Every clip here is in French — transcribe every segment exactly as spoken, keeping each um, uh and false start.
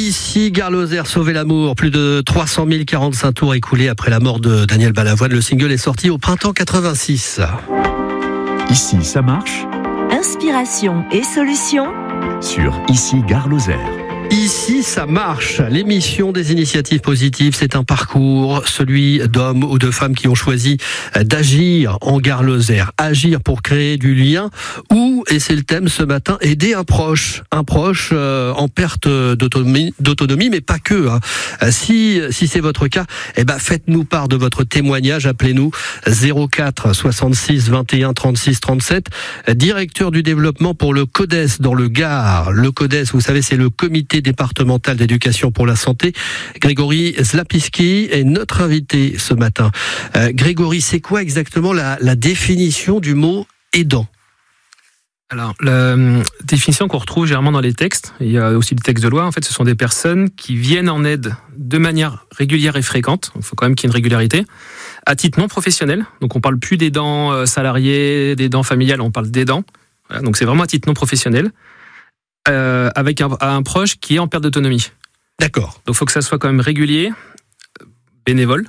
Ici, Gare Lozère, Sauver l'amour. Plus de trois cent mille quarante-cinq tours écoulés après la mort de Daniel Balavoine. Le single est sorti au printemps quatre-vingt-six. Ici, ça marche. Inspiration et solutions Sur Ici, Gare Lozère. Ici, ça marche. L'émission des initiatives positives, c'est un parcours, celui d'hommes ou de femmes qui ont choisi d'agir en Gare Lozère. Agir pour créer du lien ou, et c'est le thème ce matin, aider un proche. Un proche euh, en perte d'autonomie, d'autonomie, mais pas que. Hein. Si, si c'est votre cas, eh ben, faites-nous part de votre témoignage. Appelez-nous zéro quatre soixante-six vingt et un trente-six trente-sept. Directeur du développement pour le CODES dans le Gard. Le CODES, vous savez, c'est le comité départemental d'éducation pour la santé. Grégory Zlapiski est notre invité ce matin. Euh, Grégory, c'est quoi exactement la, la définition du mot aidant ? Alors, la euh, définition qu'on retrouve généralement dans les textes, il y a aussi le texte de loi, en fait, ce sont des personnes qui viennent en aide de manière régulière et fréquente, il faut quand même qu'il y ait une régularité, à titre non professionnel, donc on parle plus d'aidants euh, salariés, d'aidants familiales, on parle d'aidants, voilà, donc c'est vraiment à titre non professionnel, Euh, avec un, un proche qui est en perte d'autonomie. D'accord. Donc il faut que ça soit quand même régulier, bénévole,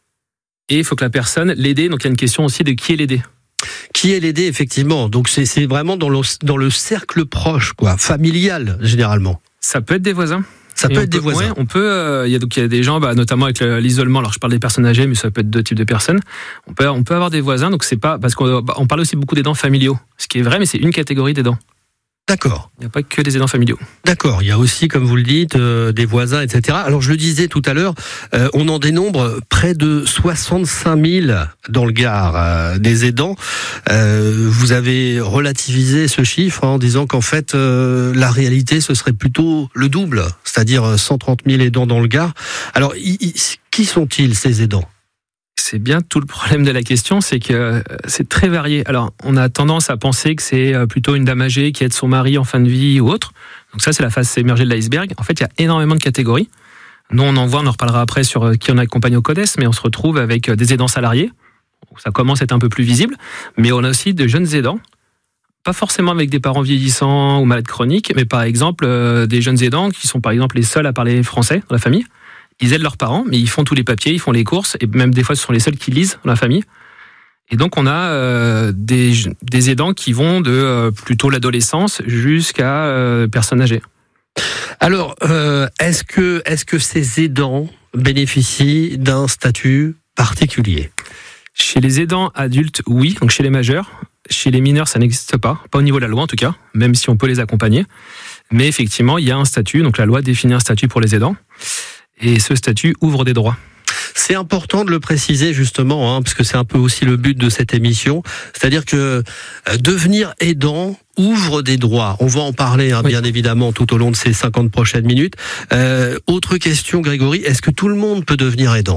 et il faut que la personne l'aide. Donc il y a une question aussi de qui est l'aidé. Qui est l'aidé, effectivement. Donc c'est, c'est vraiment dans le, dans le cercle proche, quoi, familial, généralement. Ça peut être des voisins. Ça Et peut on être des peut, voisins. ouais, on peut. Euh, il y a donc il y a des gens, bah, notamment avec le, l'isolement. Alors je parle des personnes âgées, mais ça peut être deux types de personnes. On peut, on peut avoir des voisins. Donc c'est pas parce qu'on bah, on parle aussi beaucoup d'aidants familiaux, ce qui est vrai, mais c'est une catégorie d'aidants. D'accord. Il n'y a pas que des aidants familiaux. D'accord, il y a aussi, comme vous le dites, euh, des voisins, et cetera. Alors, je le disais tout à l'heure, euh, on en dénombre près de soixante-cinq mille dans le Gard, euh, des aidants. Euh, vous avez relativisé ce chiffre en disant qu'en fait, euh, la réalité, ce serait plutôt le double, c'est-à-dire cent trente mille aidants dans le Gard. Alors, y, y, qui sont-ils, ces aidants ? C'est bien tout le problème de la question, c'est que c'est très varié. Alors, on a tendance à penser que c'est plutôt une dame âgée qui aide son mari en fin de vie ou autre. Donc ça, c'est la face émergée de l'iceberg. En fait, il y a énormément de catégories. Nous, on en voit, on en reparlera après sur qui on accompagne au CODES, mais on se retrouve avec des aidants salariés. Ça commence à être un peu plus visible. Mais on a aussi de jeunes aidants. Pas forcément avec des parents vieillissants ou malades chroniques, mais par exemple, des jeunes aidants qui sont par exemple les seuls à parler français dans la famille. Ils aident leurs parents, mais ils font tous les papiers, ils font les courses, et même des fois, ce sont les seuls qui lisent dans la famille. Et donc, on a euh, des, des aidants qui vont de euh, plutôt l'adolescence jusqu'à euh, personnes âgées. Alors, euh, est-ce que, est-ce que ces aidants bénéficient d'un statut particulier ? Chez les aidants adultes, oui, donc chez les majeurs. Chez les mineurs, ça n'existe pas, pas au niveau de la loi en tout cas, même si on peut les accompagner. Mais effectivement, il y a un statut, donc la loi définit un statut pour les aidants. Et ce statut ouvre des droits. C'est important de le préciser justement, hein, parce que c'est un peu aussi le but de cette émission. C'est-à-dire que euh, devenir aidant ouvre des droits. On va en parler, hein, oui. bien évidemment, tout au long de ces cinquante prochaines minutes. Euh, autre question, Grégory, est-ce que tout le monde peut devenir aidant ?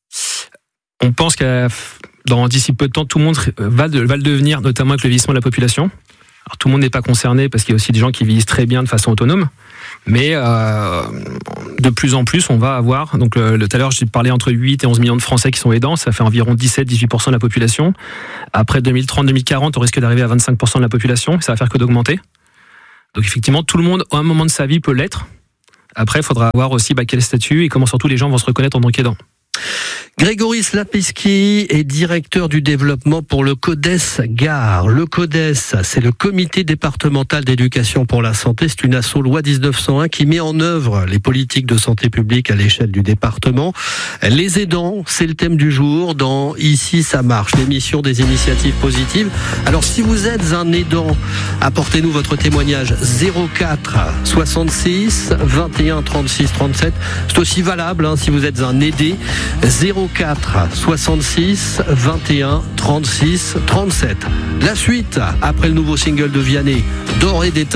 On pense qu'à dans d'ici peu de temps, tout le monde va, de, va le devenir, notamment avec le vieillissement de la population. Alors, tout le monde n'est pas concerné parce qu'il y a aussi des gens qui vieillissent très bien de façon autonome. Mais euh, de plus en plus, on va avoir, donc le, le, tout à l'heure, j'ai parlé entre huit et onze millions de Français qui sont aidants, ça fait environ dix-sept à dix-huit pour cent de la population. Après deux mille trente deux mille quarante, on risque d'arriver à vingt-cinq pour cent de la population, ça va faire que d'augmenter. Donc effectivement, tout le monde, à un moment de sa vie, peut l'être. Après, il faudra voir aussi bah, quel statut et comment surtout les gens vont se reconnaître en tant qu'aidants. Grégory Zlapiski est directeur du développement pour le CODES Gard. Le CODES, c'est le comité départemental d'éducation pour la santé. C'est une asso loi dix-neuf cent un qui met en œuvre les politiques de santé publique à l'échelle du département. Les aidants, c'est le thème du jour dans Ici ça marche, l'émission des initiatives positives. Alors si vous êtes un aidant, apportez-nous votre témoignage zéro quatre soixante-six vingt et un trente-six trente-sept. C'est aussi valable hein, si vous êtes un aidé. zéro quatre soixante-six vingt et un trente-six trente-sept. La suite, après le nouveau single de Vianney, D'or et d'étain.